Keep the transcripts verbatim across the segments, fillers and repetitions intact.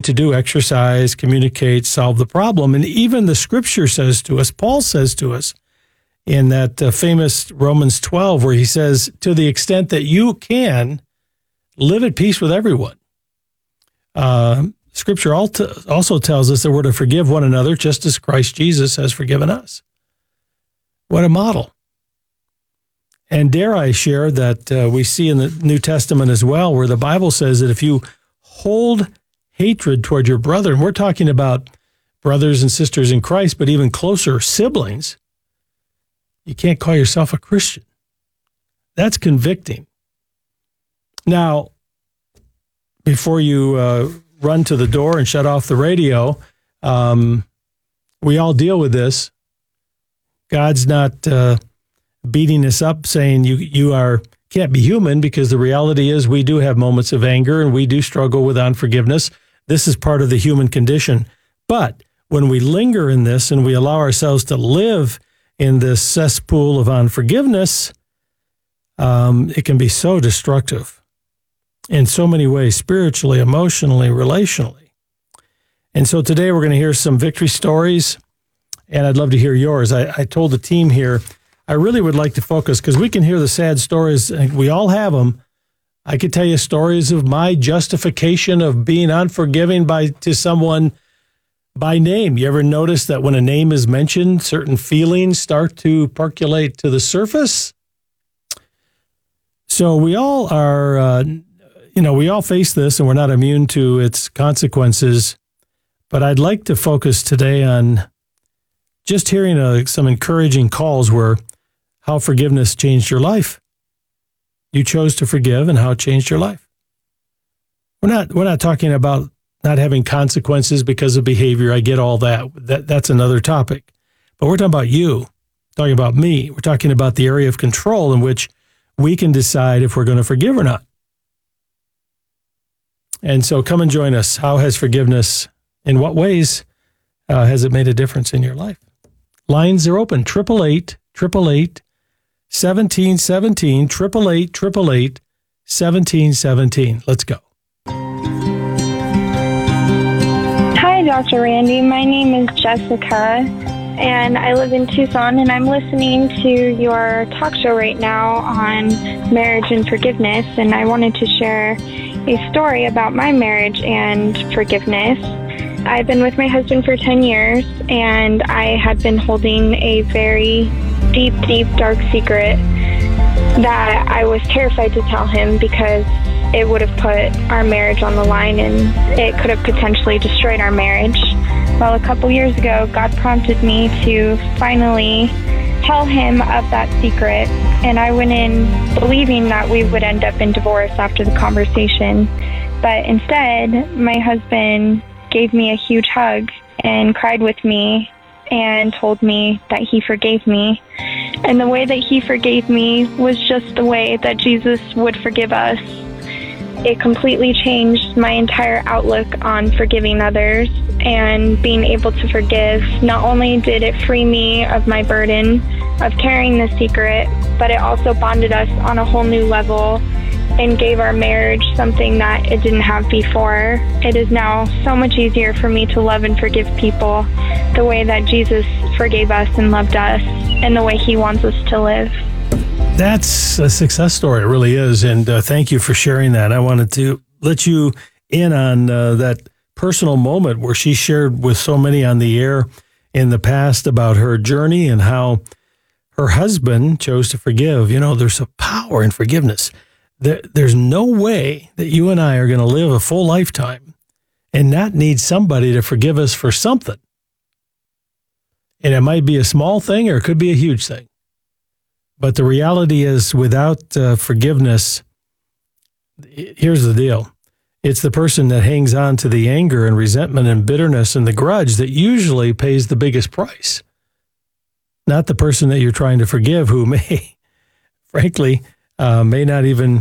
to do, exercise, communicate, solve the problem. And even the scripture says to us, Paul says to us in that uh, famous Romans twelve, where he says, to the extent that you can, live at peace with everyone. Uh, scripture also tells us that we're to forgive one another just as Christ Jesus has forgiven us. What a model. And dare I share that uh, we see in the New Testament as well, where the Bible says that if you hold hatred toward your brother, and we're talking about brothers and sisters in Christ, but even closer, siblings, you can't call yourself a Christian. That's convicting. Now, before you uh, run to the door and shut off the radio, um, we all deal with this. God's not uh, beating us up saying you you are can't be human, because the reality is we do have moments of anger and we do struggle with unforgiveness. This is part of the human condition. But when we linger in this and we allow ourselves to live in this cesspool of unforgiveness, um, it can be so destructive in so many ways, spiritually, emotionally, relationally. And so today we're going to hear some victory stories, and I'd love to hear yours. I, I told the team here, I really would like to focus, because we can hear the sad stories, and we all have them. I could tell you stories of my justification of being unforgiving by to someone by name. You ever notice that when a name is mentioned, certain feelings start to percolate to the surface? So we all are, uh, you know, we all face this, and we're not immune to its consequences. But I'd like to focus today on just hearing uh, some encouraging calls where how forgiveness changed your life. You chose to forgive and how it changed your life. We're not we're not talking about not having consequences because of behavior. I get all that. That that's another topic. But we're talking about you, talking about me. We're talking about the area of control in which we can decide if we're going to forgive or not. And so come and join us. How has forgiveness, in what ways uh, has it made a difference in your life? Lines are open, triple eight, triple eight, seventeen seventeen, triple eight, triple eight, seventeen seventeen. Let's go. Hi, Doctor Randy. My name is Jessica, and I live in Tucson, and I'm listening to your talk show right now on marriage and forgiveness, and I wanted to share a story about my marriage and forgiveness. I've been with my husband for ten years, and I had been holding a very deep, deep, dark secret that I was terrified to tell him, because it would have put our marriage on the line and it could have potentially destroyed our marriage. Well, a couple years ago, God prompted me to finally tell him of that secret, and I went in believing that we would end up in divorce after the conversation. But instead, my husband gave me a huge hug and cried with me and told me that he forgave me. And the way that he forgave me was just the way that Jesus would forgive us. It completely changed my entire outlook on forgiving others and being able to forgive. Not only did it free me of my burden of carrying the secret, but it also bonded us on a whole new level and gave our marriage something that it didn't have before. It is now so much easier for me to love and forgive people the way that Jesus forgave us and loved us, and the way he wants us to live. That's a success story. It really is. And uh, thank you for sharing that. I wanted to let you in on uh, that personal moment where she shared with so many on the air in the past about her journey and how her husband chose to forgive. You know, there's a power in forgiveness. There, there's no way that you and I are going to live a full lifetime and not need somebody to forgive us for something. And it might be a small thing or it could be a huge thing. But the reality is, without uh, forgiveness, here's the deal. It's the person that hangs on to the anger and resentment and bitterness and the grudge that usually pays the biggest price. Not the person that you're trying to forgive, who may, frankly, uh, may not even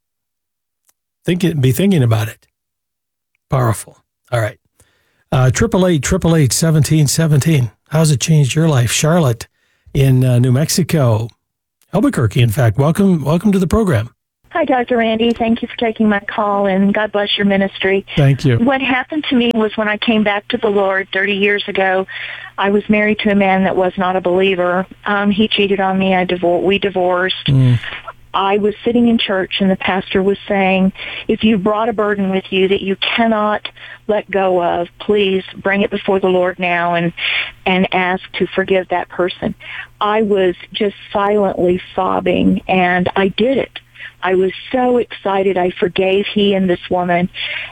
think it, be thinking about it. Powerful. All right. Triple eight, triple eight, seventeen seventeen. How's it changed your life? Charlotte in uh, New Mexico. Albuquerque, in fact. Welcome welcome to the program. Hi, Doctor Randy. Thank you for taking my call, and God bless your ministry. Thank you. What happened to me was when I came back to the Lord thirty years ago, I was married to a man that was not a believer. Um, he cheated on me. I divor- we divorced. Mm. I was sitting in church, and the pastor was saying, if you brought a burden with you that you cannot let go of, please bring it before the Lord now and, and ask to forgive that person. I was just silently sobbing, and I did it. I was so excited. I forgave he and this woman.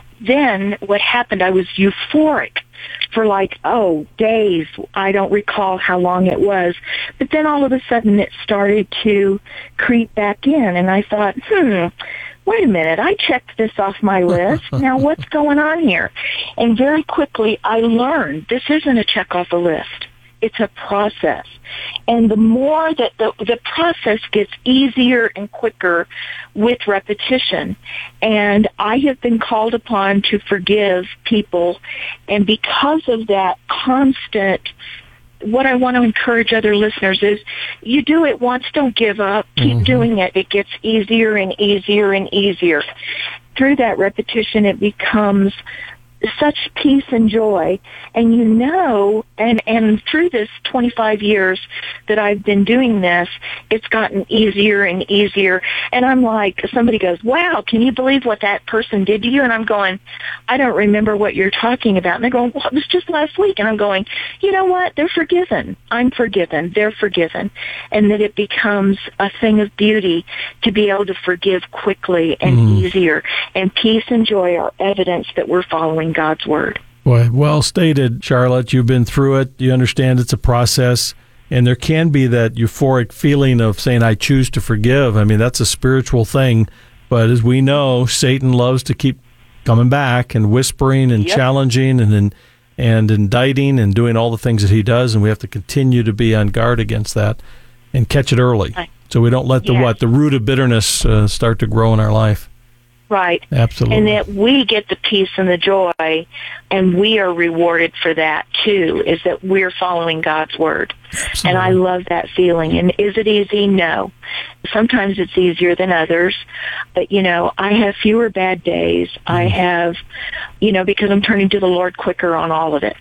Then what happened, I was euphoric for like, oh, days. I don't recall how long it was. But then all of a sudden it started to creep back in. And I thought, hmm, wait a minute. I checked this off my list. Now what's going on here? And very quickly I learned this isn't a check off a list. It's a process. And the more that the, the process gets easier and quicker with repetition. And I have been called upon to forgive people. And because of that constant, what I want to encourage other listeners is you do it once, don't give up. Keep mm-hmm. doing it. It gets easier and easier and easier. Through that repetition, it becomes such peace and joy. And you know, and, and through this twenty-five years that I've been doing this, it's gotten easier and easier. And I'm like, somebody goes, wow, can you believe what that person did to you? And I'm going, I don't remember what you're talking about. And they're going, well, it was just last week. And I'm going, you know what? They're forgiven. I'm forgiven. They're forgiven. And that it becomes a thing of beauty to be able to forgive quickly and mm. easier. And peace and joy are evidence that we're following God's word. Boy, well stated, Charlotte. You've been through it. You understand it's a process. And there can be that euphoric feeling of saying, I choose to forgive. I mean, that's a spiritual thing. But as we know, Satan loves to keep coming back and whispering and yep. challenging and, and and indicting and doing all the things that he does. And we have to continue to be on guard against that and catch it early. So we don't let the yes. what? The root of bitterness uh, start to grow in our life. Right. Absolutely. And that we get the peace and the joy, and we are rewarded for that, too, is that we're following God's word. Absolutely. And I love that feeling. And is it easy? No. Sometimes it's easier than others. But, you know, I have fewer bad days. Mm. I have, you know, because I'm turning to the Lord quicker on all of it.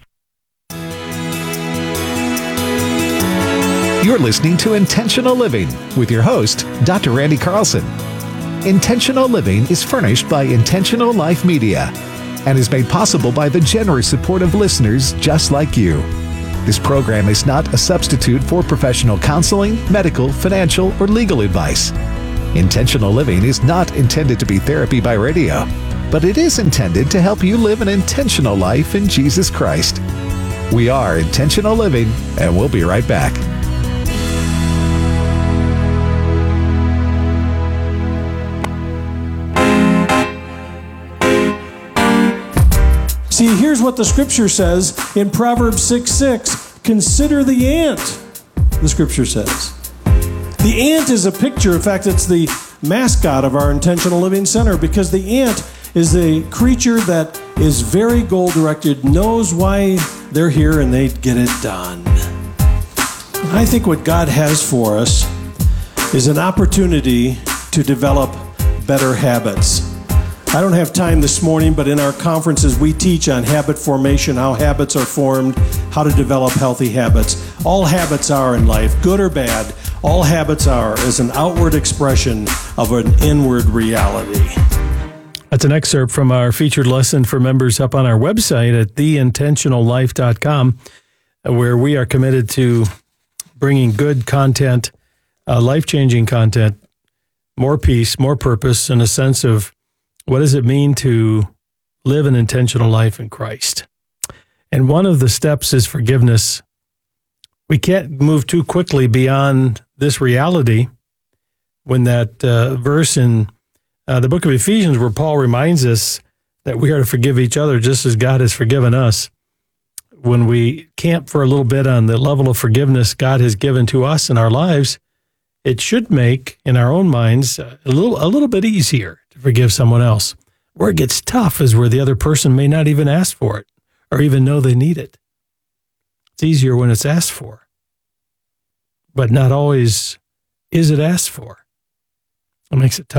You're listening to Intentional Living with your host, Doctor Randy Carlson. Intentional Living is furnished by Intentional Life Media and is made possible by the generous support of listeners just like you. This program is not a substitute for professional counseling, medical, financial, or legal advice. Intentional Living is not intended to be therapy by radio, but it is intended to help you live an intentional life in Jesus Christ. We are Intentional Living, and we'll be right back. See, here's what the scripture says in Proverbs six six. Consider the ant, the scripture says. The ant is a picture. In fact, it's the mascot of our Intentional Living Center because the ant is a creature that is very goal-directed, knows why they're here, and they get it done. I think what God has for us is an opportunity to develop better habits. I don't have time this morning, but in our conferences, we teach on habit formation, how habits are formed, how to develop healthy habits. All habits are in life, good or bad. All habits are as an outward expression of an inward reality. That's an excerpt from our featured lesson for members up on our website at the intentional life dot com, where we are committed to bringing good content, uh, life-changing content, more peace, more purpose, and a sense of what does it mean to live an intentional life in Christ? And one of the steps is forgiveness. We can't move too quickly beyond this reality when that uh, verse in uh, the book of Ephesians where Paul reminds us that we are to forgive each other just as God has forgiven us. When we camp for a little bit on the level of forgiveness God has given to us in our lives, it should make, in our own minds, a little a little bit easier to forgive someone else. Where it gets tough is where the other person may not even ask for it or even know they need it. It's easier when it's asked for, but not always is it asked for. It makes it tougher.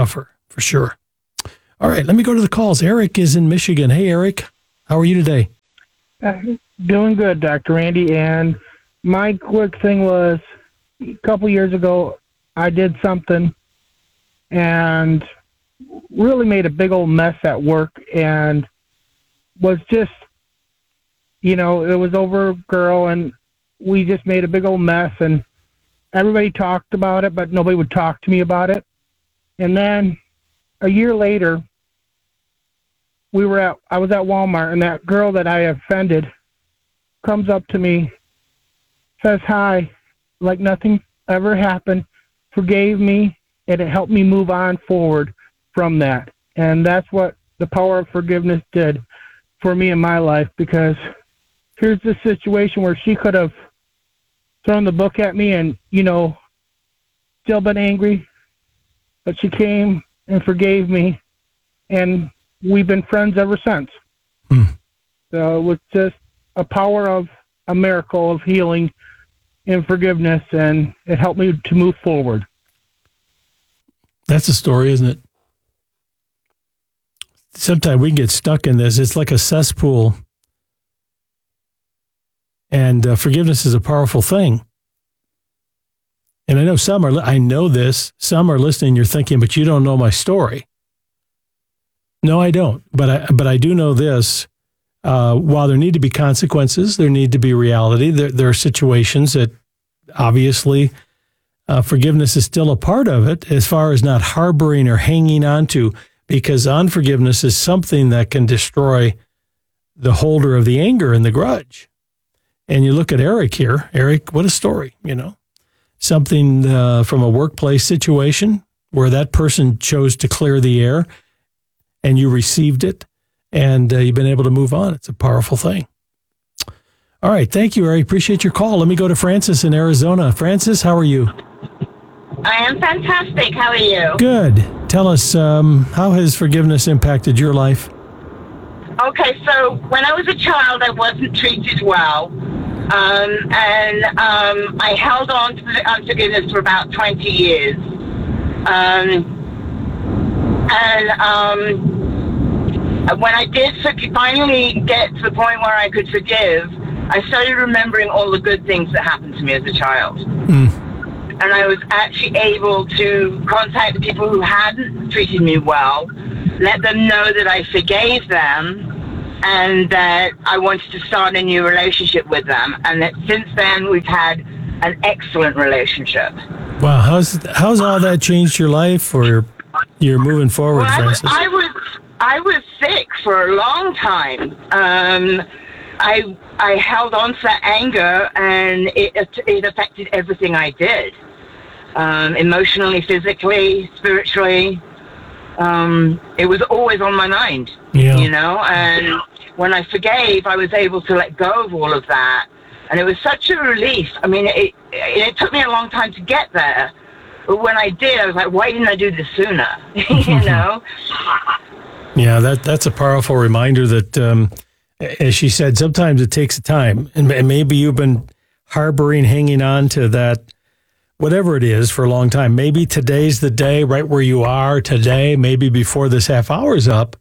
for sure. All right, let me go to the calls. Eric is in Michigan. Hey, Eric, how are you today? Uh, doing good, Doctor Randy. And my quick thing was, a couple years ago, I did something and really made a big old mess at work, and was just, you know, it was over a girl, and we just made a big old mess, and everybody talked about it, but nobody would talk to me about it. And then a year later, we were at, I was at Walmart, and that girl that I offended comes up to me, says hi, like nothing ever happened, forgave me, and it helped me move on forward from that. And that's what the power of forgiveness did for me in my life, because here's the situation where she could have thrown the book at me and, you know, still been angry, but she came and forgave me, and we've been friends ever since. Hmm. So it was just a power of a miracle of healing and forgiveness, and it helped me to move forward. That's a story, isn't it? Sometimes we can get stuck in this. It's like a cesspool. And uh, forgiveness is a powerful thing. And I know some are, I know this, some are listening, you're thinking, but you don't know my story. No, I don't. But I, but I do know this. Uh, while there need to be consequences, there need to be reality. There, there are situations that obviously uh, forgiveness is still a part of it, as far as not harboring or hanging on to, because unforgiveness is something that can destroy the holder of the anger and the grudge. And you look at Eric here. Eric, what a story, you know. Something uh, from a workplace situation where that person chose to clear the air and you received it, and uh, you've been able to move on. It's a powerful thing. All right. Thank you, Eric. Appreciate your call. Let me go to Francis in Arizona. Francis, how are you? I am fantastic. How are you? Good. Tell us, um, how has forgiveness impacted your life? Okay, so when I was a child, I wasn't treated well. Um, and um, I held on to the unforgiveness for about twenty years. Um, and um, when I did finally get to the point where I could forgive, I started remembering all the good things that happened to me as a child. Mm. And I was actually able to contact the people who hadn't treated me well, let them know that I forgave them, and that I wanted to start a new relationship with them. And that since then, we've had an excellent relationship. Wow. How's how's all that changed your life, or you're moving forward, well, Francis? I was, I was I was sick for a long time. Um, I I held on to that anger, and it it affected everything I did, um, emotionally, physically, spiritually. Um, it was always on my mind, yeah. you know, and when I forgave, I was able to let go of all of that. And it was such a relief. I mean, it, it, it took me a long time to get there. But when I did, I was like, why didn't I do this sooner? you know? Yeah, that that's a powerful reminder that, um, as she said, sometimes it takes time. And, and maybe you've been harboring, hanging on to that, whatever it is, for a long time. Maybe today's the day, right where you are today, maybe before this half hour is up,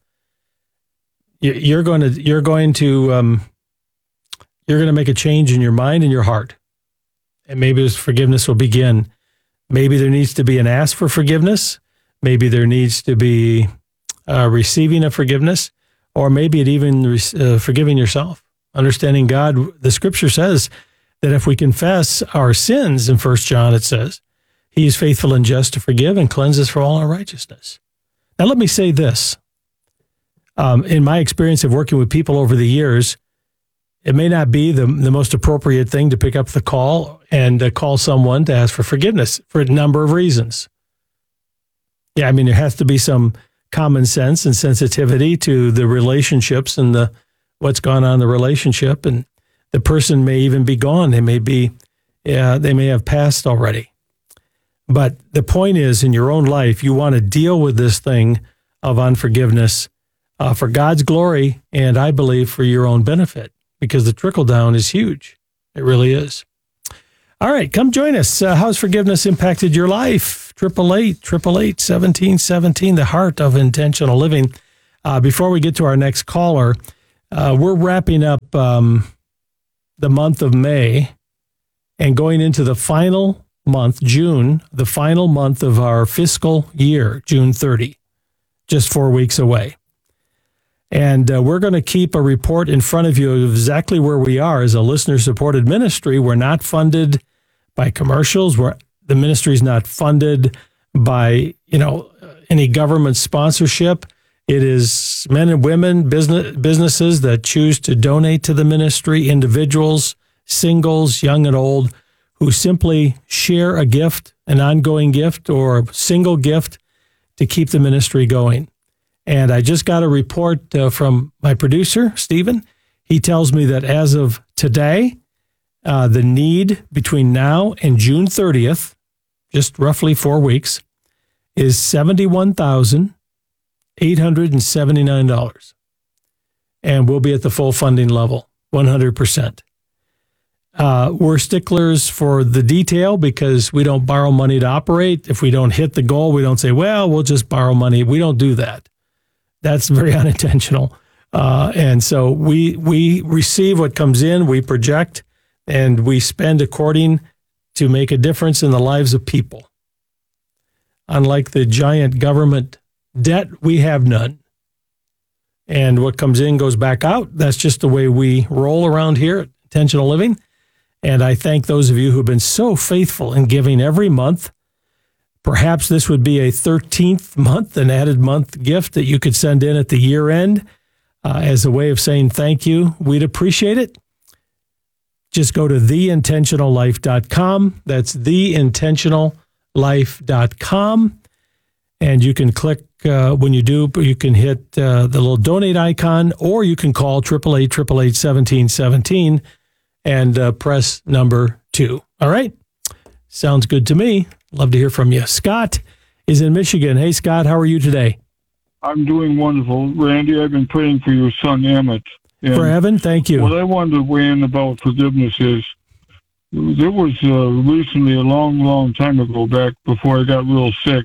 you're going to, you're going to, um, you're going to make a change in your mind and your heart. And maybe this forgiveness will begin. Maybe there needs to be an ask for forgiveness. Maybe there needs to be uh, receiving of forgiveness, or maybe it even uh, forgiving yourself, understanding God. The scripture says that if we confess our sins, in First John it says, he is faithful and just to forgive and cleanse us from all unrighteousness. Now let me say this. Um, in my experience of working with people over the years, it may not be the, the most appropriate thing to pick up the call and uh, call someone to ask for forgiveness for a number of reasons. Yeah, I mean, there has to be some common sense and sensitivity to the relationships and the what's gone on in the relationship, and the person may even be gone. They may be, yeah, they may have passed already. But the point is, in your own life, you want to deal with this thing of unforgiveness uh, for God's glory, and I believe for your own benefit, because the trickle down is huge. It really is. All right, come join us. Uh, how's forgiveness impacted your life? Triple eight, triple eight, seventeen seventeen. The heart of intentional living. Uh, before we get to our next caller, uh, we're wrapping up um, the month of May and going into the final month, June, the final month of our fiscal year, June thirtieth, just four weeks away. And uh, we're going to keep a report in front of you of exactly where we are as a listener-supported ministry. We're not funded by commercials. We're, the ministry is not funded by, you know, any government sponsorship. It is men and women, business businesses that choose to donate to the ministry, individuals, singles, young and old, who simply share a gift, an ongoing gift or a single gift to keep the ministry going. And I just got a report uh, from my producer, Stephen. He tells me that as of today, uh, the need between now and June thirtieth, just roughly four weeks, is seventy-one thousand eight hundred seventy-nine dollars. And we'll be at the full funding level, one hundred percent. Uh, we're sticklers for the detail because we don't borrow money to operate. If we don't hit the goal, we don't say, well, we'll just borrow money. We don't do that. That's very unintentional. Uh, and so we we receive what comes in, we project, and we spend according to make a difference in the lives of people. Unlike the giant government debt, we have none. And what comes in goes back out. That's just the way we roll around here at Intentional Living. And I thank those of you who've been so faithful in giving every month. Perhaps this would be a thirteenth month, an added month gift that you could send in at the year end uh, as a way of saying thank you. We'd appreciate it. Just go to the intentional life dot com. That's the intentional life dot com. And you can click, uh, when you do, you can hit uh, the little donate icon, or you can call eight eight eight, eight eight eight, seventeen seventeen and uh, press number two. All right? Sounds good to me. Love to hear from you. Scott is in Michigan. Hey, Scott, how are you today? I'm doing wonderful. Randy, I've been praying for your son, Emmett. And for Evan, thank you. What I wanted to weigh in about forgiveness is, there was uh, recently, a long, long time ago, back before I got real sick,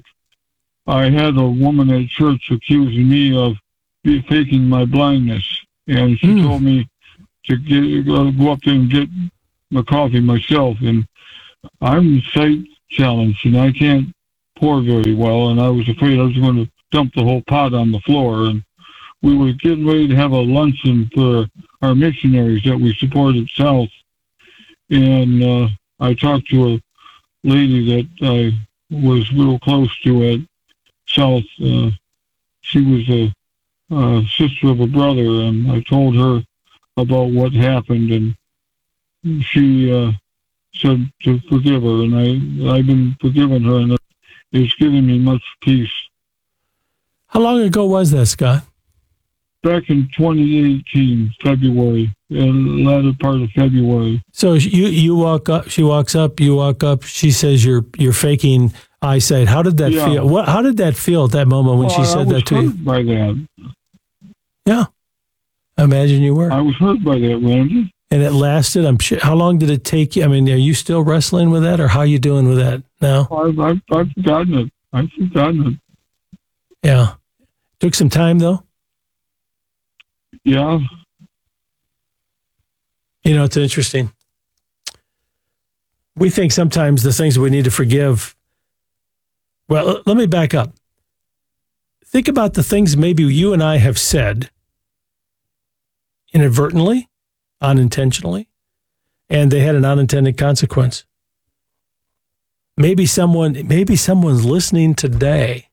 I had a woman at church accusing me of be faking my blindness. And she mm. told me to get, uh, go up there and get my coffee myself. And I'm sight challenged, and I can't pour very well, and I was afraid I was going to dump the whole pot on the floor. And we were getting ready to have a luncheon for our missionaries that we supported South. And uh, I talked to a lady that I was real close to at South. Uh, she was a, a sister of a brother, and I told her about what happened, and she uh, said to forgive her, and I, I've been forgiving her, and it's given me much peace. How long ago was that, Scott? Back in twenty eighteen, February, in the latter part of February. So you you walk up, she walks up, you walk up, she says you're you're faking eyesight. How did that yeah. feel? What? How did that feel at that moment when well, she said that to you? I was hurt by that. Yeah, I imagine you were. I was hurt by that, Randy. And it lasted. I'm sure. How long did it take you? I mean, are you still wrestling with that, or how are you doing with that now? I've I've, I've forgotten it. I've forgotten it. Yeah, took some time though. Yeah. You know, it's interesting. We think sometimes the things we need to forgive. Well, let me back up. Think about the things maybe you and I have said inadvertently, unintentionally, and they had an unintended consequence. Maybe someone, maybe someone's listening today,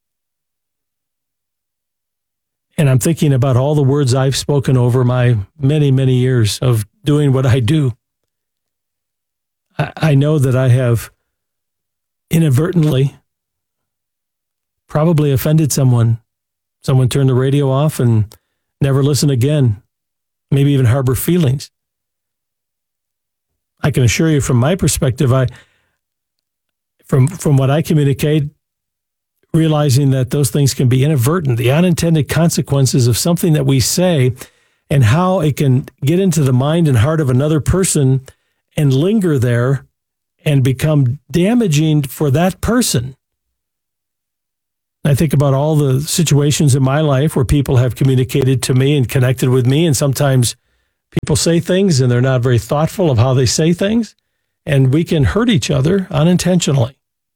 and I'm thinking about all the words I've spoken over my many, many years of doing what I do. I, I know that I have inadvertently probably offended someone. Someone turned the radio off and never listen again, maybe even harbor feelings. I can assure you from my perspective, I, from, from what I communicate, realizing that those things can be inadvertent, the unintended consequences of something that we say and how it can get into the mind and heart of another person and linger there and become damaging for that person. I think about all the situations in my life where people have communicated to me and connected with me, and sometimes people say things and they're not very thoughtful of how they say things, and we can hurt each other unintentionally.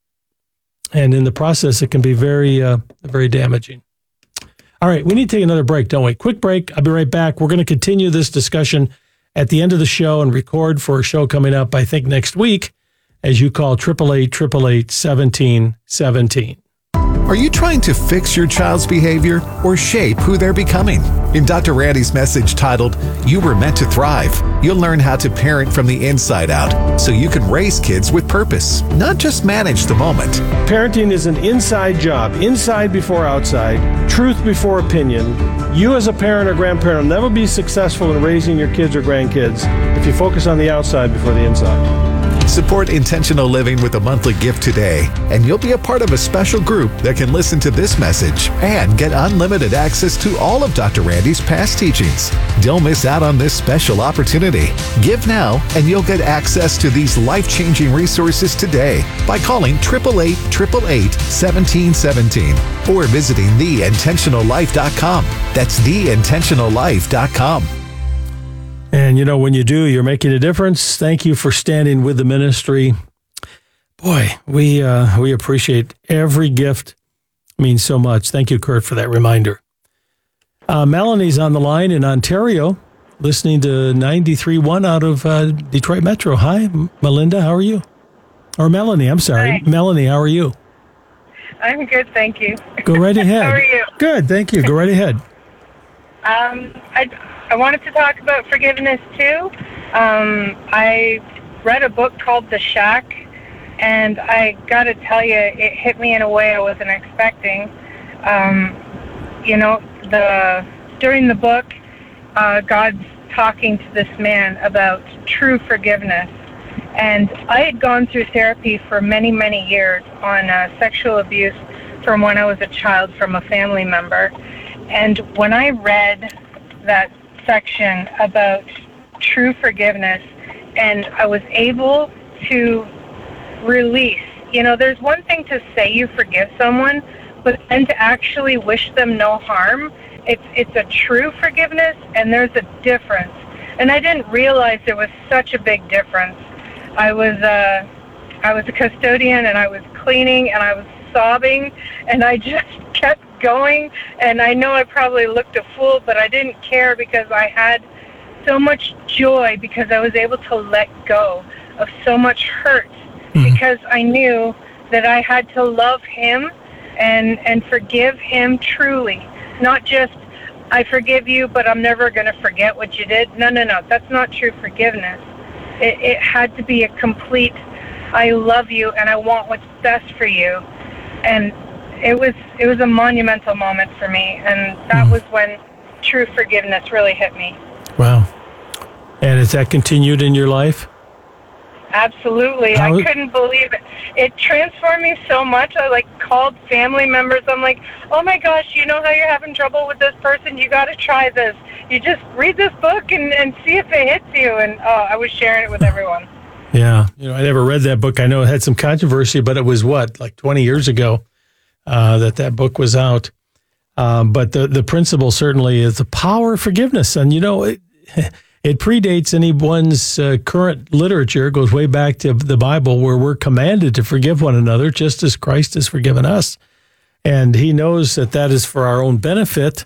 And in the process, it can be very, uh, very damaging. All right, we need to take another break, don't we? Quick break. I'll be right back. We're going to continue this discussion at the end of the show and record for a show coming up, I think, next week, as you call eight eight eight, eight eight eight, one seven one seven. Are you trying to fix your child's behavior or shape who they're becoming? In Doctor Randy's message titled, You Were Meant to Thrive, you'll learn how to parent from the inside out so you can raise kids with purpose, not just manage the moment. Parenting is an inside job, inside before outside, truth before opinion. You as a parent or grandparent will never be successful in raising your kids or grandkids if you focus on the outside before the inside. Support Intentional Living with a monthly gift today, and you'll be a part of a special group that can listen to this message and get unlimited access to all of Doctor Randy's past teachings. Don't miss out on this special opportunity. Give now, and you'll get access to these life-changing resources today by calling eight eight eight, eight eight eight, one seven one seven or visiting the intentional life dot com. That's the intentional life dot com. And, you know, when you do, you're making a difference. Thank you for standing with the ministry. Boy, we uh, we appreciate every gift. It means so much. Thank you, Kurt, for that reminder. Uh, Melanie's on the line in Ontario, listening to ninety-three point one out of uh, Detroit Metro. Hi, Melinda. How are you? Or Melanie, I'm sorry. Hi. Melanie, how are you? I'm good, thank you. Go right ahead. How are you? Good, thank you. Go right ahead. Um, I, I wanted to talk about forgiveness, too. Um, I read a book called The Shack, and I got to tell you, it hit me in a way I wasn't expecting. Um, you know, the during the book, uh, God's talking to this man about true forgiveness. And I had gone through therapy for many, many years on uh, sexual abuse from when I was a child from a family member. And when I read that section about true forgiveness, and I was able to release, you know, there's one thing to say you forgive someone, but then to actually wish them no harm, it's it's a true forgiveness, and there's a difference. And I didn't realize there was such a big difference. I was uh, I was a custodian, and I was cleaning, and I was sobbing, and I just kept going. And I know I probably looked a fool, but I didn't care because I had so much joy because I was able to let go of so much hurt mm-hmm. because I knew that I had to love him and and forgive him truly. Not just, I forgive you, but I'm never going to forget what you did. No, no, no. That's not true forgiveness. It, it had to be a complete, I love you and I want what's best for you. And it was it was a monumental moment for me. And that mm. was when true forgiveness really hit me. Wow. And has that continued in your life? Absolutely. How? I couldn't believe it. It transformed me so much. I like called family members. I'm like, oh my gosh, you know how you're having trouble with this person? You got to try this. You just read this book and, and see if it hits you. And oh, I was sharing it with everyone. Yeah. You know, I never read that book. I know it had some controversy, but it was what, like twenty years ago uh, that that book was out. Um, but the, the principle certainly is the power of forgiveness. And, you know, it, it predates anyone's uh, current literature. It goes way back to the Bible where we're commanded to forgive one another just as Christ has forgiven us. And he knows that that is for our own benefit.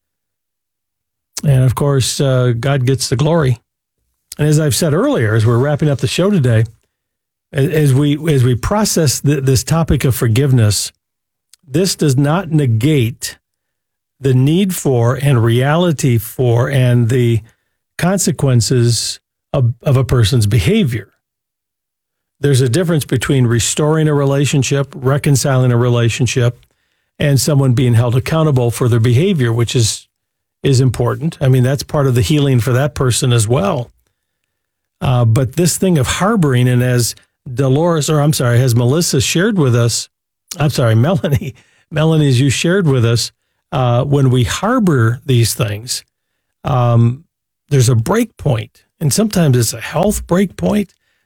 And, of course, uh, God gets the glory. And as I've said earlier, as we're wrapping up the show today, as we as we process the, this topic of forgiveness, this does not negate the need for and reality for and the consequences of, of a person's behavior. There's a difference between restoring a relationship, reconciling a relationship, and someone being held accountable for their behavior, which is is important. I mean, that's part of the healing for that person as well. Uh, but this thing of harboring, and as Dolores, or I'm sorry, as Melissa shared with us, I'm sorry, Melanie, Melanie, as you shared with us, uh, when we harbor these things, um, there's a break point, and sometimes it's a health break point.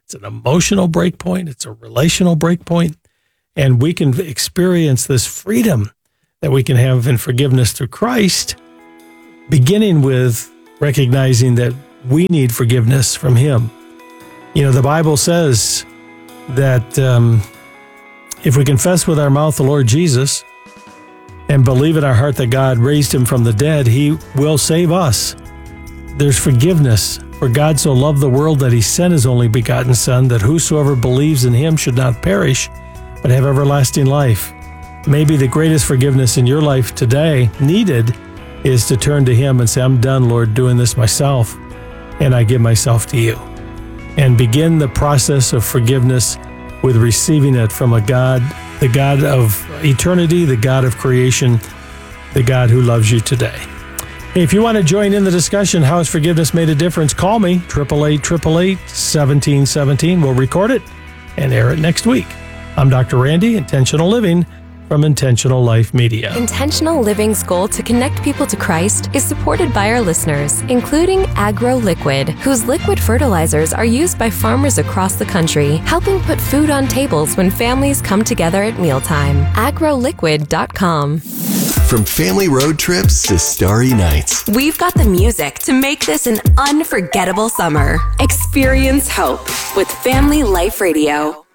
It's an emotional break point. It's a relational break point. And we can experience this freedom that we can have in forgiveness through Christ, beginning with recognizing that we need forgiveness from Him. You know, the Bible says that um, if we confess with our mouth the Lord Jesus and believe in our heart that God raised Him from the dead, He will save us. There's forgiveness. For God so loved the world that He sent His only begotten Son, that whosoever believes in Him should not perish, but have everlasting life. Maybe the greatest forgiveness in your life today needed is to turn to Him and say, I'm done, Lord, doing this myself, and I give myself to You. And begin the process of forgiveness with receiving it from a God, the God of eternity, the God of creation, the God who loves you today. Hey, if you want to join in the discussion, how has forgiveness made a difference? Call me, eight eight eight, eight eight eight, one seven one seven. We'll record it and air it next week. I'm Doctor Randy, Intentional Living, from Intentional Life Media. Intentional Living's goal to connect people to Christ is supported by our listeners, including Agro Liquid, whose liquid fertilizers are used by farmers across the country, helping put food on tables when families come together at mealtime. agro liquid dot com. From family road trips to starry nights, We've got the music to make this an unforgettable summer. Experience hope with Family Life Radio.